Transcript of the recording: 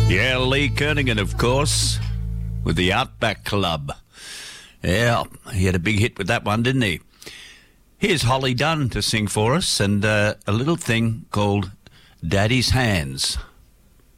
Yeah, Lee Kernaghan, of course, with the Outback Club. Yeah, he had a big hit with that one, didn't he? Here's Holly Dunn to sing for us, and a little thing called Daddy's Hands.